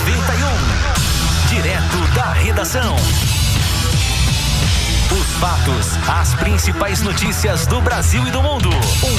Direto da redação. Os fatos, as principais notícias do Brasil e do mundo.